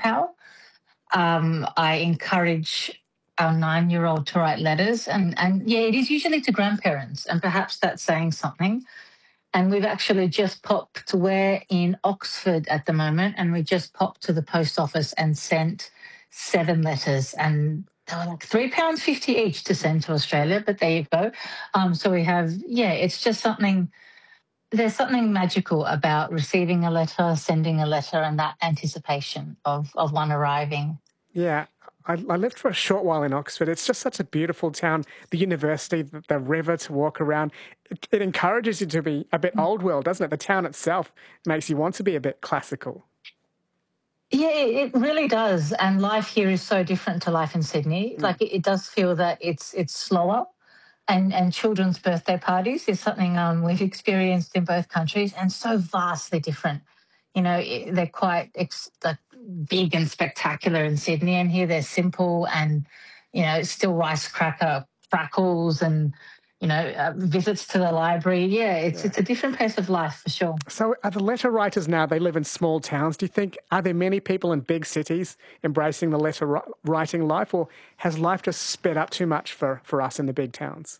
pal. I encourage our 9-year-old to write letters, and yeah, it is usually to grandparents, and perhaps that's saying something. And we've actually just popped, we're in Oxford at the moment, and we just popped to the post office and sent 7 letters. And they were like £3.50 each to send to Australia, but there you go. So we have, yeah, it's just something, there's something magical about receiving a letter, sending a letter, and that anticipation of one arriving. Yeah, I lived for a short while in Oxford. It's just such a beautiful town. The university, the river to walk around. It encourages you to be a bit old world, doesn't it? The town itself makes you want to be a bit classical. Yeah, it really does. And life here is so different to life in Sydney. Like it does feel that it's slower. And children's birthday parties is something we've experienced in both countries, and so vastly different. You know, they're quite like big and spectacular in Sydney, and here they're simple and, you know, still rice cracker crackles and, you know, visits to the library. Yeah, it's a different pace of life for sure. So are the letter writers now, they live in small towns. Do you think, are there many people in big cities embracing the letter writing life, or has life just sped up too much for us in the big towns?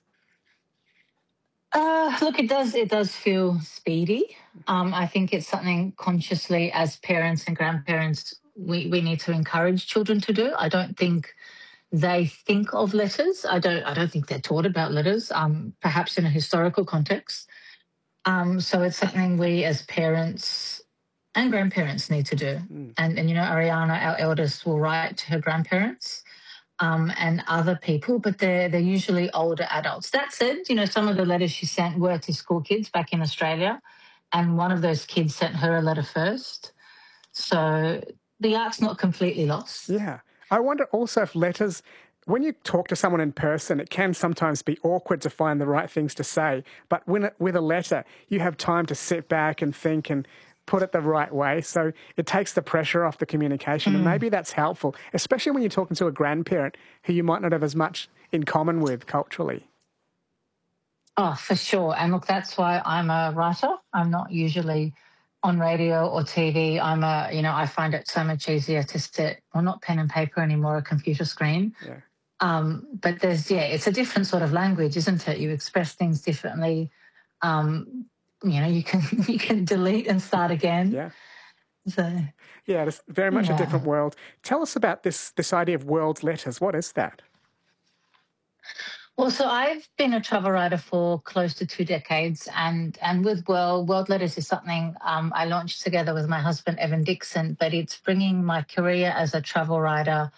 Look, it does feel speedy. I think it's something consciously as parents and grandparents we need to encourage children to do. I don't think they think of letters. I don't think they're taught about letters. Perhaps in a historical context. So it's something we as parents and grandparents need to do. And you know, Ariana, our eldest, will write to her grandparents and other people, but they're usually older adults. That said, you know, some of the letters she sent were to school kids back in Australia, and one of those kids sent her a letter first. So the art's not completely lost. Yeah. I wonder also if letters, when you talk to someone in person, it can sometimes be awkward to find the right things to say. But with a letter, you have time to sit back and think and put it the right way. So it takes the pressure off the communication. And maybe that's helpful, especially when you're talking to a grandparent who you might not have as much in common with culturally. Oh, for sure. And look, that's why I'm a writer. I'm not usually on radio or TV. You know, I find it so much easier to sit, well, not pen and paper anymore, a computer screen. Yeah. But it's a different sort of language, isn't it? You express things differently. You know, you can you can delete and start again. Yeah. So Yeah, it's very much a yeah. different world. Tell us about this idea of world letters. What is that? Well, so I've been a travel writer for close to 2 decades, and with World Letters is something I launched together with my husband Evan Dixon. But it's bringing my career as a travel writer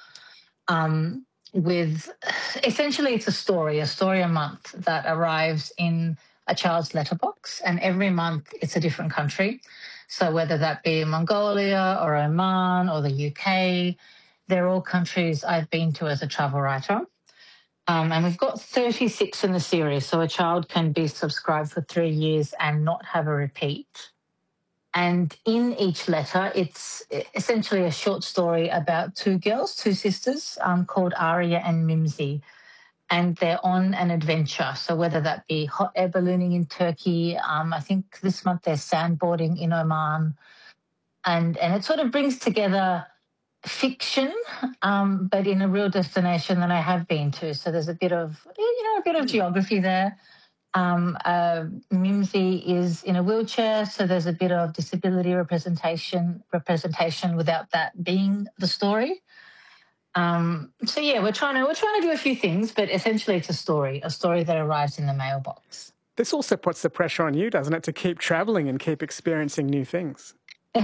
with essentially it's a story a month that arrives in a child's letterbox, and every month it's a different country. So whether that be Mongolia or Oman or the UK, they're all countries I've been to as a travel writer. And we've got 36 in the series, so a child can be subscribed for 3 years and not have a repeat. And in each letter, it's essentially a short story about two girls, two sisters, called Aria and Mimsy. And they're on an adventure. So whether that be hot air ballooning in Turkey, I think this month they're sandboarding in Oman. And it sort of brings together fiction, but in a real destination that I have been to. So there's a bit of, you know, a bit of geography there. Mimsy is in a wheelchair, so there's a bit of disability representation without that being the story. So yeah, we're trying to do a few things, but essentially it's a story that arrives in the mailbox. This also puts the pressure on you, doesn't it, to keep travelling and keep experiencing new things?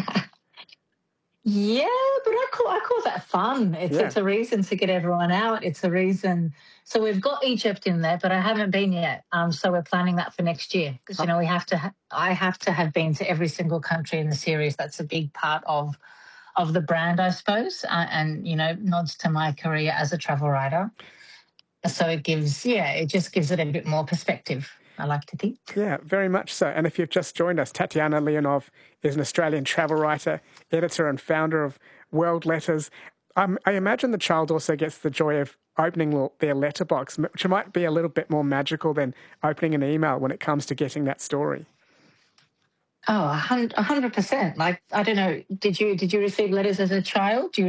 Yeah, but I call that fun. It's a reason to get everyone out. It's a reason. So we've got Egypt in there, but I haven't been yet. So we're planning that for next year because you know I have to have been to every single country in the series. That's a big part of the brand, I suppose, and you know nods to my career as a travel writer. So it just gives it a bit more perspective, I like to think. Yeah, very much so. And if you've just joined us, Tatiana Leonov is an Australian travel writer, editor and founder of World Letters. I imagine the child also gets the joy of opening their letterbox, which might be a little bit more magical than opening an email when it comes to getting that story. Oh, 100%. Like, I don't know, did you receive letters as a child? Do you